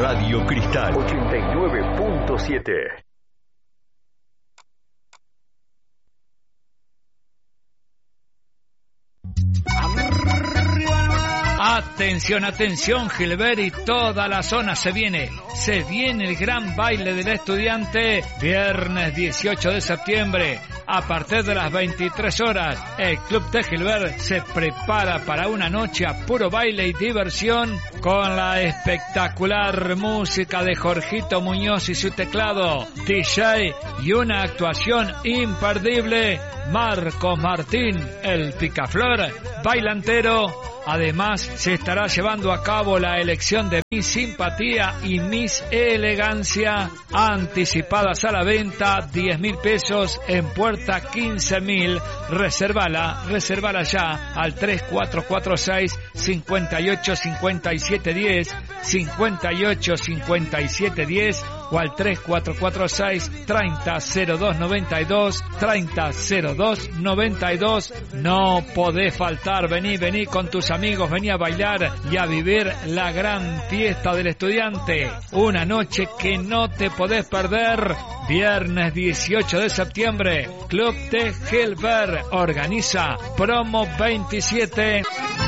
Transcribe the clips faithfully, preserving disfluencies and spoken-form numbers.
Radio Cristal ochenta y nueve punto siete. Atención, atención, Gilbert y toda la zona, se viene, se viene el gran baile del estudiante, viernes dieciocho de septiembre, a partir de las veintitrés horas, el Club de Gilbert se prepara para una noche a puro baile y diversión, con la espectacular música de Jorgito Muñoz y su teclado, D J y una actuación imperdible, Marcos Martín, el picaflor, bailantero. Además, se estará llevando a cabo la elección de Miss Simpatía y Miss Elegancia, anticipadas a la venta, diez mil pesos, en puerta quince mil. Reservala, reservala ya al tres cuatro cuatro seis, cinco ocho cinco siete uno cero, cinco ocho cinco siete uno cero o al tres cuatro cuatro seis, treinta cero dos noventa y dos, treinta cero dos noventa y dos. No podés faltar, vení, vení con tus amigos, vení a bailar y a vivir la gran fiesta del estudiante. Una noche que no te podés perder. Viernes dieciocho de septiembre, Club de Gilbert organiza Promo veintisiete.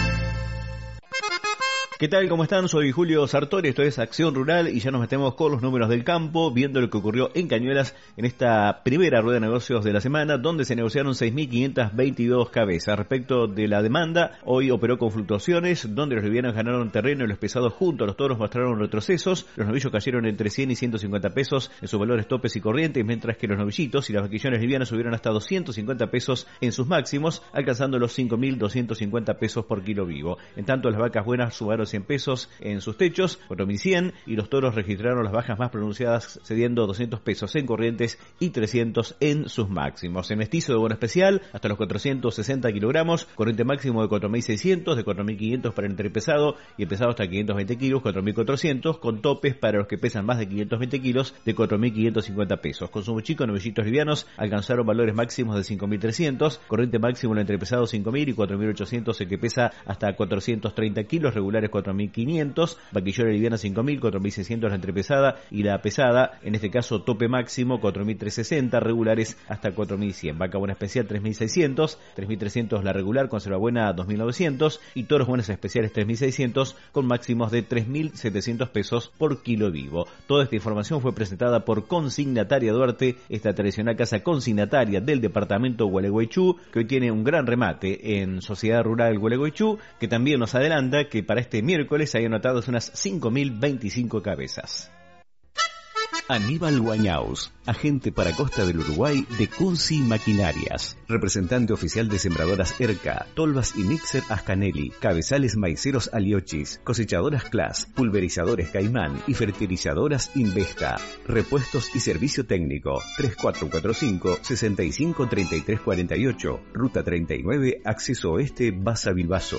¿Qué tal? ¿Cómo están? Soy Julio Sartori, esto es Acción Rural y ya nos metemos con los números del campo, viendo lo que ocurrió en Cañuelas en esta primera rueda de negocios de la semana, donde se negociaron seis mil quinientas veintidós cabezas. Respecto de la demanda, hoy operó con fluctuaciones, donde los livianos ganaron terreno y los pesados junto a los toros mostraron retrocesos. Los novillos cayeron entre cien y ciento cincuenta pesos en sus valores topes y corrientes, mientras que los novillitos y las vaquillones livianas subieron hasta doscientos cincuenta pesos en sus máximos, alcanzando los cinco mil doscientos cincuenta pesos por kilo vivo. En tanto, las vacas buenas subaron cien pesos en sus techos, cuatro mil cien, y los toros registraron las bajas más pronunciadas, cediendo doscientos pesos en corrientes y trescientos en sus máximos. En mestizo de bono especial, hasta los cuatrocientos sesenta kilogramos, corriente máximo de cuatro mil seiscientos, de cuatro mil quinientos para el entrepesado y el pesado hasta quinientos veinte kilos, cuatro mil cuatrocientos, con topes para los que pesan más de quinientos veinte kilos, de cuatro mil quinientos cincuenta pesos. Consumo chico, novillitos livianos alcanzaron valores máximos de cinco mil trescientos, corriente máximo en el entrepesado cinco mil y cuatro mil ochocientos el que pesa hasta cuatrocientos treinta kilos, regulares cuatro mil quinientos, vaquillona liviana cinco mil, cuatro mil seiscientos la entrepesada y la pesada, en este caso tope máximo cuatro mil trescientos sesenta, regulares hasta cuatro mil cien, vaca buena especial tres mil seiscientos, tres mil trescientos la regular, conserva buena dos mil novecientos y toros buenas especiales tres mil seiscientos con máximos de tres mil setecientos pesos por kilo vivo. Toda esta información fue presentada por Consignataria Duarte, esta tradicional casa consignataria del departamento Gualeguaychú, que hoy tiene un gran remate en Sociedad Rural Gualeguaychú, que también nos adelanta que para este miércoles hay anotados unas cinco mil veinticinco cabezas. Aníbal Guañaus, agente para Costa del Uruguay de Kunsi Maquinarias, representante oficial de sembradoras Erca, Tolvas y Mixer Ascanelli, cabezales maiceros Aliochis, cosechadoras Clas, pulverizadores Caimán y fertilizadoras Investa, repuestos y servicio técnico, tres cuatro cuatro cinco, seis cinco tres tres cuatro ocho, Ruta treinta y nueve, Acceso Oeste, Baza Bilbaso.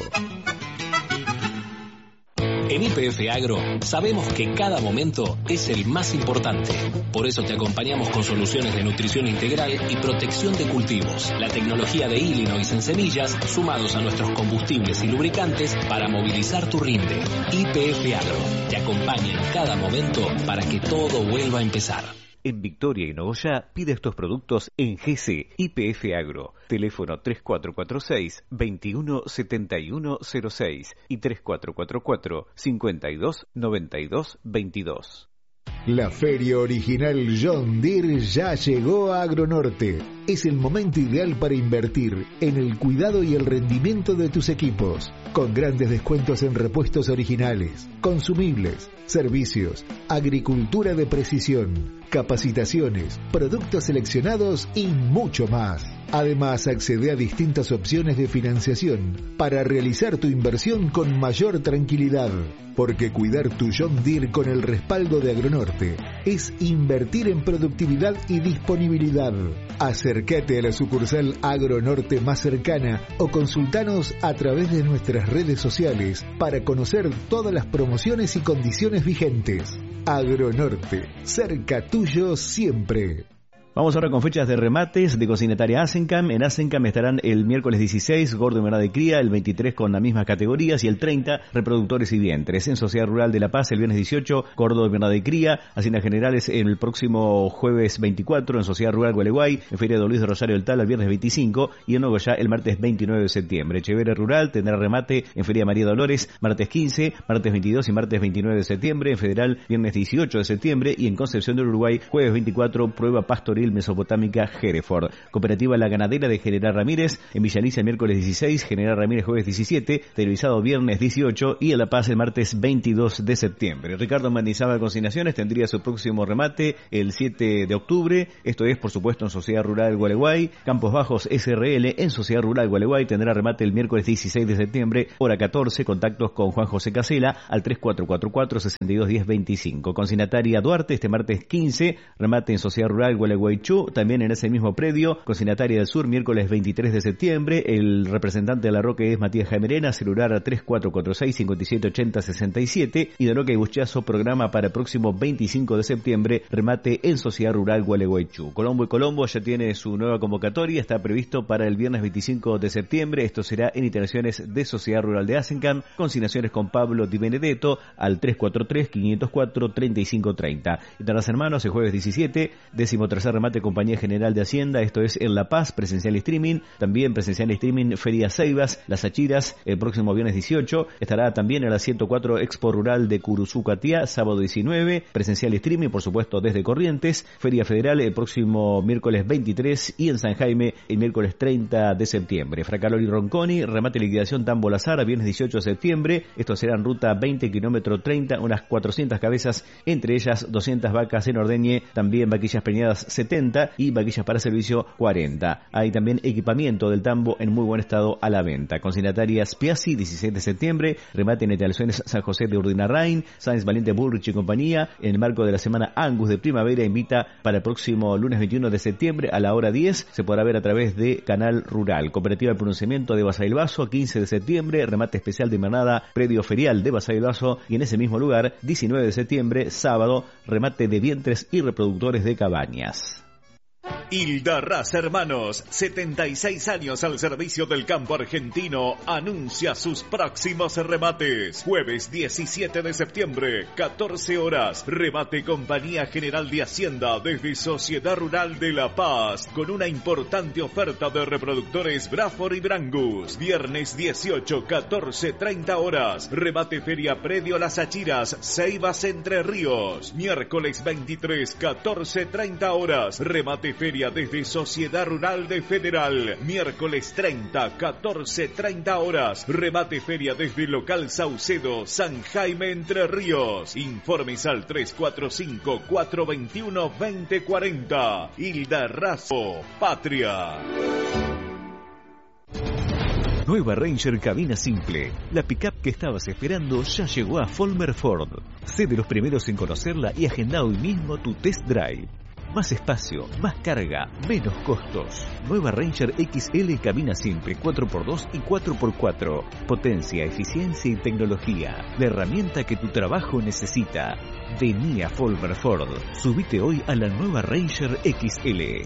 En Y P F Agro sabemos que cada momento es el más importante. Por eso te acompañamos con soluciones de nutrición integral y protección de cultivos. La tecnología de Illinois en semillas, sumados a nuestros combustibles y lubricantes para movilizar tu rinde. Y P F Agro te acompaña en cada momento para que todo vuelva a empezar. En Victoria y Nogoyá pide estos productos en G C Y P F Agro. Teléfono tres cuatro cuatro seis, veintiuno setenta y uno cero seis y tres cuatro cuatro cuatro, cincuenta y dos noventa y dos veintidós. La feria original John Deere ya llegó a Agronorte. Es el momento ideal para invertir en el cuidado y el rendimiento de tus equipos, con grandes descuentos en repuestos originales, consumibles, servicios, agricultura de precisión, capacitaciones, productos seleccionados y mucho más. Además, accede a distintas opciones de financiación para realizar tu inversión con mayor tranquilidad, porque cuidar tu John Deere con el respaldo de Agronorte es invertir en productividad y disponibilidad. Acércate a la sucursal Agronorte más cercana o consultanos a través de nuestras redes sociales para conocer todas las promociones y condiciones vigentes. Agronorte, cerca tuyo siempre. Vamos ahora con fechas de remates de Cocinataria Asencam. En Asencam estarán el miércoles dieciséis, Gordo y Verdad de Cría, el veintitrés con las mismas categorías y el treinta, Reproductores y Vientres. En Sociedad Rural de La Paz el viernes dieciocho, Gordo y Verdad de Cría. Haciendas Generales el próximo jueves veinticuatro, en Sociedad Rural Gualeguay, en Feria de Don Luis de Rosario del Tal el viernes veinticinco y en Nogoyá el martes veintinueve de septiembre. Echeverre Rural tendrá remate en Feria María Dolores martes quince, martes veintidós y martes veintinueve de septiembre. En Federal viernes dieciocho de septiembre y en Concepción del Uruguay jueves veinticuatro, Prueba Pastoril Mesopotámica Hereford. Cooperativa La Ganadera de General Ramírez en Villa Alicia el miércoles dieciséis, General Ramírez jueves diecisiete, televisado viernes dieciocho y en La Paz el martes veintidós de septiembre. Ricardo Mendizábal Consignaciones tendría su próximo remate el siete de octubre, esto es por supuesto en Sociedad Rural Gualeguay. Campos Bajos S R L en Sociedad Rural Gualeguay tendrá remate el miércoles dieciséis de septiembre, hora catorce, contactos con Juan José Casela al tres cuatro cuatro cuatro, seis dos uno cero veinticinco. Consignataria Duarte este martes quince, remate en Sociedad Rural Gualeguaychú, también en ese mismo predio. Consignataria del Sur miércoles veintitrés de septiembre, el representante de La Roque es Matías Jamerena, celular a tres cuatro cuatro seis, cinco siete ocho cero seis siete, y de Roque y Buchazo programa para el próximo veinticinco de septiembre, remate en Sociedad Rural Gualeguaychú. Colombo y Colombo ya tiene su nueva convocatoria, está previsto para el viernes veinticinco de septiembre, esto será en instalaciones de Sociedad Rural de Asencam. Consignaciones con Pablo Di Benedetto al tres cuatro tres, quinientos cuatro, treinta y cinco treinta. Internas Hermanos el jueves diecisiete, décimo tercer remate Compañía General de Hacienda, esto es en La Paz, presencial streaming, también presencial streaming Feria Ceibas, Las Achiras, el próximo viernes dieciocho, estará también en la ciento cuatro Expo Rural de Curuzucatía, sábado diecinueve, presencial streaming, por supuesto desde Corrientes, Feria Federal el próximo miércoles veintitrés y en San Jaime el miércoles treinta de septiembre. Fracalor y Ronconi, remate liquidación Tambo Lazara, viernes dieciocho de septiembre, esto será en ruta veinte, kilómetro treinta, unas cuatrocientas cabezas, entre ellas doscientas vacas en ordeñe, también vaquillas preñadas setenta y vaquillas para servicio cuarenta. Hay también equipamiento del tambo en muy buen estado a la venta. Consignatarias Piazzi, dieciséis de septiembre, remate en instalaciones San José de Urdinarrain, Sáenz Valiente Bullrich y compañía, en el marco de la semana Angus de primavera, invita para el próximo lunes veintiuno de septiembre a la hora diez, se podrá ver a través de Canal Rural. Cooperativa del Pronunciamiento de Basavilbaso, quince de septiembre, remate especial de invernada, predio ferial de Basavilbaso, y en ese mismo lugar, diecinueve de septiembre, sábado, remate de vientres y reproductores de cabañas. Hildarraz Hermanos, setenta y seis años al servicio del campo argentino, anuncia sus próximos remates. Jueves diecisiete de septiembre, catorce horas, remate Compañía General de Hacienda desde Sociedad Rural de La Paz, con una importante oferta de reproductores Braford y Brangus. Viernes dieciocho, catorce treinta horas, remate Feria Predio Las Achiras, Ceibas Entre Ríos. Miércoles veintitrés, catorce treinta horas, remate Feria desde Sociedad Rural de Federal. Miércoles treinta, catorce treinta horas, remate feria desde Local Saucedo, San Jaime Entre Ríos. Informes al tres cuatro cinco, cuatro dos uno, dos cero cuatro cero. Hildarrazo, Patria. Nueva Ranger Cabina Simple. La pickup que estabas esperando ya llegó a Folmer Ford. Sé de los primeros en conocerla y agenda hoy mismo tu test drive. Más espacio, más carga, menos costos. Nueva Ranger X L cabina simple cuatro por dos y cuatro por cuatro. Potencia, eficiencia y tecnología. La herramienta que tu trabajo necesita. Vení a Folmer Ford. Subite hoy a la nueva Ranger X L.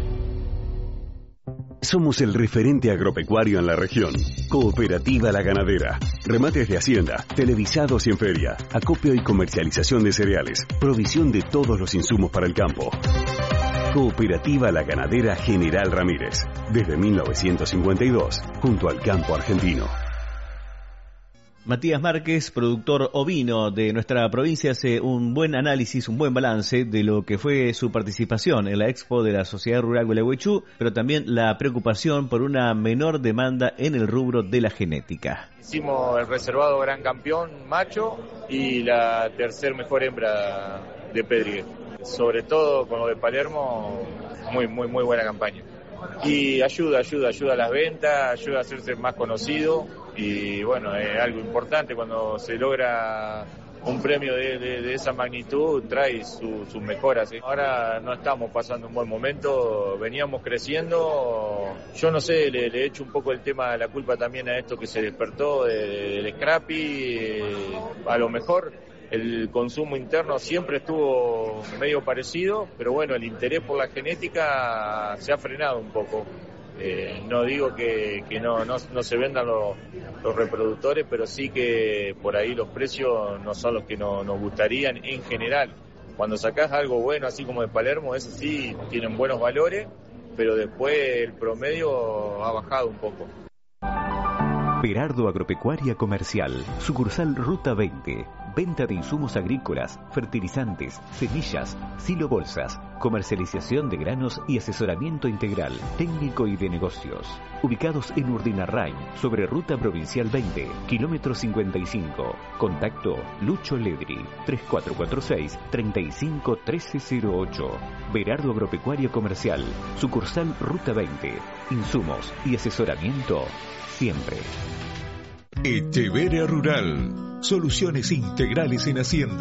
Somos el referente agropecuario en la región. Cooperativa La Ganadera. Remates de hacienda, televisados y en feria, acopio y comercialización de cereales, provisión de todos los insumos para el campo. Cooperativa La Ganadera General Ramírez. Desde mil novecientos cincuenta y dos, junto al campo argentino. Matías Márquez, productor ovino de nuestra provincia, hace un buen análisis, un buen balance de lo que fue su participación en la Expo de la Sociedad Rural Gualeguaychú, pero también la preocupación por una menor demanda en el rubro de la genética. Hicimos el reservado gran campeón macho y la tercer mejor hembra de Pedrigue. Sobre todo con lo de Palermo, muy, muy, muy buena campaña. Y ayuda, ayuda, ayuda a las ventas, ayuda a hacerse más conocido. Y bueno, es algo importante cuando se logra un premio de, de, de esa magnitud, trae sus su mejoras. Ahora no estamos pasando un buen momento, veníamos creciendo. Yo no sé, le, le echo un poco el tema, la culpa también a esto que se despertó de, de, del Scrappy, eh, a lo mejor. el consumo interno siempre estuvo medio parecido, pero bueno, el interés por la genética se ha frenado un poco. Eh, no digo que, que no, no, no se vendan los, los reproductores, pero sí que por ahí los precios no son los que no, nos gustarían en general. Cuando sacás algo bueno, así como de Palermo, eso sí, tienen buenos valores, pero después el promedio ha bajado un poco. Berardo Agropecuaria Comercial, sucursal Ruta veinte. Venta de insumos agrícolas, fertilizantes, semillas, silo bolsas, comercialización de granos y asesoramiento integral, técnico y de negocios. Ubicados en Urdinarrain, sobre Ruta Provincial veinte, kilómetro cincuenta y cinco. Contacto Lucho Ledri, tres cuatro cuatro seis, tres cinco uno tres cero ocho. Berardo Agropecuaria Comercial, sucursal Ruta veinte. Insumos y asesoramiento siempre. Echeverria Rural. Soluciones integrales en Hacienda.